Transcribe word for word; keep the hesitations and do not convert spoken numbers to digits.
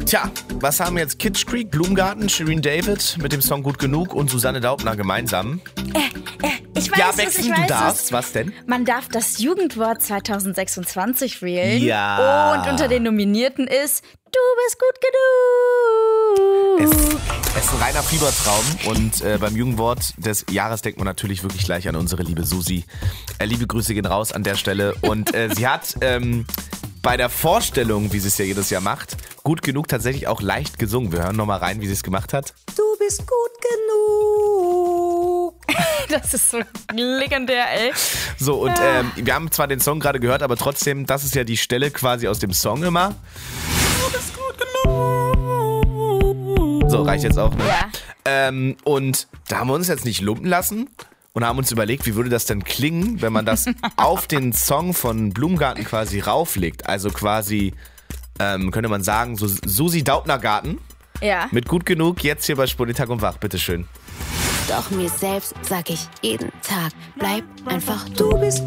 Tja, was haben jetzt Kitsch Creek, Blumengarten, Shirin David mit dem Song Gut Genug und Susanne Daubner gemeinsam? Äh, äh, ich weiß, ja, was Bexi, ich weiß. du darfst. Was denn? Man darf das Jugendwort zwanzig sechsundzwanzig wählen. Ja. Und unter den Nominierten ist Du bist gut genug. Es, es ist ein reiner Fiebertraum und äh, beim Jugendwort des Jahres denkt man natürlich wirklich gleich an unsere liebe Susi. Äh, liebe Grüße gehen raus an der Stelle und äh, sie hat ähm, bei der Vorstellung, wie sie es ja jedes Jahr macht, gut genug tatsächlich auch leicht gesungen. Wir hören nochmal rein, wie sie es gemacht hat. Du bist gut genug. Das ist so legendär, ey. So, und ähm, wir haben zwar den Song gerade gehört, aber trotzdem, das ist ja die Stelle quasi aus dem Song immer. Du bist gut genug. So, reicht jetzt auch, ne? Ja. Ähm, und da haben wir uns jetzt nicht lumpen lassen und haben uns überlegt, wie würde das denn klingen, wenn man das auf den Song von Blumengarten quasi rauflegt. Also quasi, ähm, könnte man sagen, so Susi Daubner Garten. Ja. Mit gut genug, jetzt hier bei Sponitag und Wach, bitteschön. Doch mir selbst sag ich jeden Tag, bleib einfach du bist